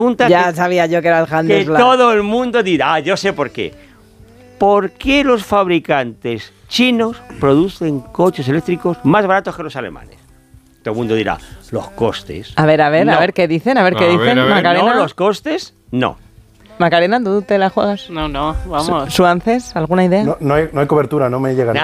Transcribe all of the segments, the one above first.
Ya sabía yo que era el Handelsblatt. Que todo el mundo dirá, yo sé por qué. ¿Por qué los fabricantes chinos producen coches eléctricos más baratos que los alemanes? Todo el mundo dirá, los costes. A ver, ¿qué dicen? Macarena. No, los costes, no. Macarena, ¿tú te la juegas? No, vamos. ¿Suances? ¿Alguna idea? No hay cobertura, no me llega. No.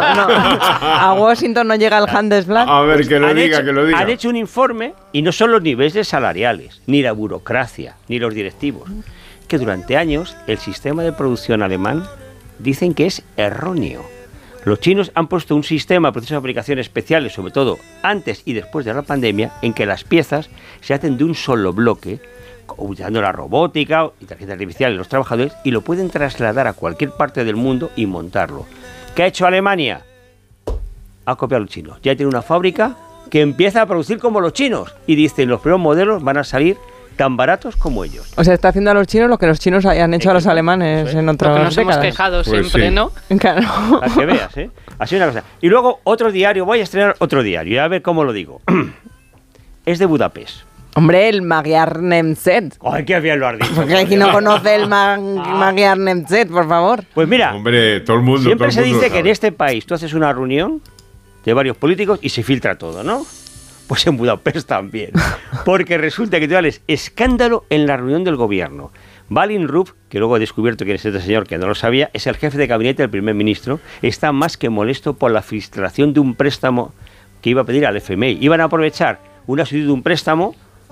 A Washington no llega el Handelsblatt. A ver, que lo diga. Han hecho un informe y no son los niveles salariales, ni la burocracia, ni los directivos. Que durante años el sistema de producción alemán dicen que es erróneo. Los chinos han puesto un sistema de procesos de fabricación especiales, sobre todo antes y después de la pandemia, en que las piezas se hacen de un solo bloque, utilizando la robótica, inteligencia artificial y los trabajadores, y lo pueden trasladar a cualquier parte del mundo y montarlo. ¿Qué ha hecho Alemania? Ha copiado a los chinos. Ya tiene una fábrica que empieza a producir como los chinos, y dicen los primeros modelos van a salir tan baratos como ellos. O sea, está haciendo a los chinos lo que los chinos hayan hecho a los alemanes en otras décadas. Nos hemos quejado pues siempre, sí. ¿no? Claro. Para que veas, ¿eh? Así una cosa. Y luego otro diario, voy a estrenar otro diario, a ver cómo lo digo. Es de Budapest. Hombre, el Magyar Nemzet. Ay, qué bien lo has dicho. Porque aquí no conoce el Magyar Nemzet, por favor. Pues mira, Hombre, todo el mundo. siempre todo el se mundo dice lo que en sabe. este país tú haces una reunión de varios políticos y se filtra todo, ¿no? Pues en Budapest también. Porque resulta que te vales escándalo en la reunión del gobierno. Balin Rupp, que luego he descubierto quién es este señor, que no lo sabía, es el jefe de gabinete del primer ministro, está más que molesto por la filtración de un préstamo que iba a pedir al FMI. Iban a aprovechar una subida de un préstamo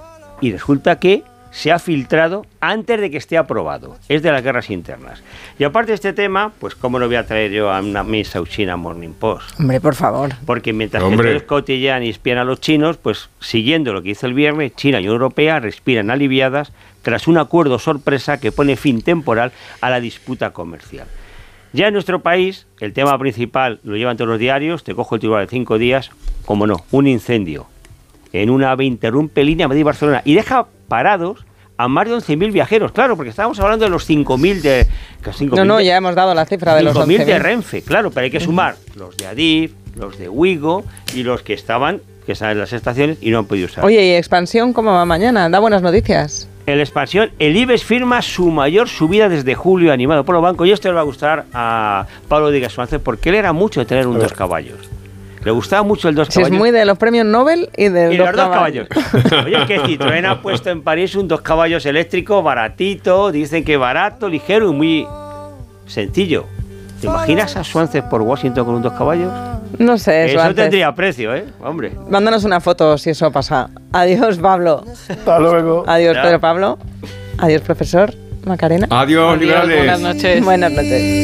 y resulta que se ha filtrado antes de que esté aprobado. Es de las guerras internas. Y aparte de este tema, pues cómo lo voy a traer yo a una Mesa China Morning Post. Hombre, por favor. Porque mientras Hombre. que todos cotillan y espían a los chinos, pues siguiendo lo que hizo el viernes, China y Unión Europea respiran aliviadas tras un acuerdo sorpresa que pone fin temporal a la disputa comercial. Ya en nuestro país, el tema principal lo llevan todos los diarios, te cojo el titular de 5 días, como no, un incendio en una AVE interrumpe línea Madrid-Barcelona y deja parados a más de 11.000 viajeros, claro, porque estábamos hablando de los 5.000 de... Ya hemos dado la cifra de los 5.000 de 11.000. Renfe, claro, pero hay que sumar los de Adif, los de Wigo y los que están en las estaciones y no han podido usar. Oye, ¿y expansión cómo va mañana? Da buenas noticias. En la expansión, el IBEX firma su mayor subida desde julio, animado por los bancos, y esto le va a gustar a Pablo Díaz Suárez, porque él era mucho de tener un 2 caballos. Le gustaba mucho el 2 Si caballos. es muy de los premios Nobel y de Y los los 2 caballos. Oye, que Citroën ha puesto en París un 2 caballos eléctrico baratito, dicen que barato, ligero y muy sencillo. ¿Te imaginas a Swansea por Washington con un 2 caballos? No sé, eso Eso antes. tendría precio, ¿eh? Hombre. Mándanos una foto si eso pasa. Adiós, Pablo. Hasta luego. Adiós, Ya. Pedro Pablo. Adiós, profesor Macarena. Adiós, Adiós, liberales. buenas noches. Buenas noches.